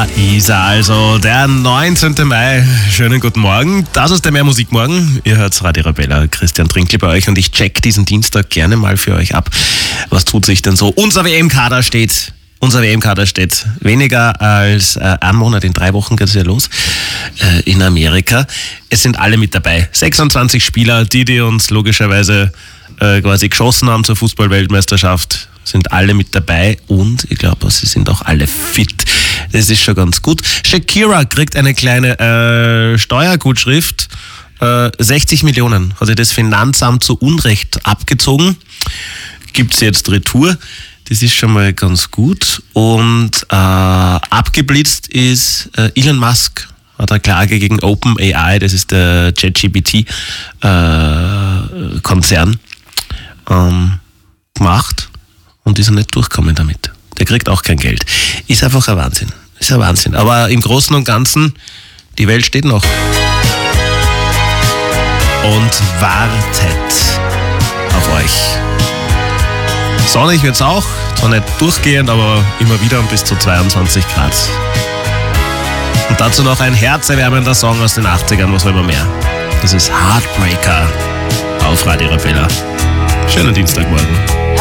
ist also der 19. Mai. Schönen guten Morgen. Das ist der Mehr Musik morgen. Ihr hört Radio Arabella, Christian Trinkl bei euch und ich check diesen Dienstag gerne mal für euch ab. Was tut sich denn so? Unser WM-Kader steht weniger als einen Monat, in 3 Wochen geht es ja los, in Amerika. Es sind alle mit dabei. 26 Spieler, die uns logischerweise quasi geschossen haben zur Fußball-Weltmeisterschaft, sind alle mit dabei und ich glaube, sie sind auch alle fit. Das ist schon ganz gut. Shakira kriegt eine kleine Steuergutschrift. 60 Millionen hat sich das Finanzamt zu Unrecht abgezogen. Gibt es jetzt Retour. Das ist schon mal ganz gut. Und abgeblitzt ist Elon Musk. Hat eine Klage gegen OpenAI, das ist der ChatGPT-Konzern, gemacht und ist er nicht durchgekommen damit. Der kriegt auch kein Geld. Ist einfach ein Wahnsinn. Ist ein Wahnsinn. Aber im Großen und Ganzen, die Welt steht noch. Und wartet auf euch. Sonnig wird's auch. Zwar nicht durchgehend, aber immer wieder bis zu 22 Grad. Und dazu noch ein herzerwärmender Song aus den 80ern. Was wollen wir mehr? Das ist Heartbreaker auf Radio Arabella. Schönen Dienstagmorgen.